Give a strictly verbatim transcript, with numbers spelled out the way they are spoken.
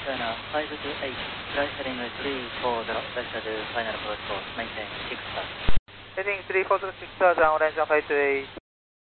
China five two eight, flight heading three four zero, vector to final approach course, maintain six star. Heading three four zero six star, down range one five two eight.